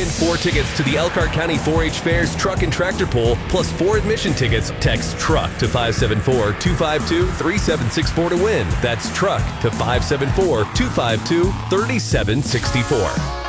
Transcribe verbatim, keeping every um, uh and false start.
win four tickets to the Elkhart County four H Fair's Truck and Tractor Pull, plus four admission tickets. Text TRUCK to five seven four, two five two, three seven six four to win. That's TRUCK to five seven four, two five two, three seven six four.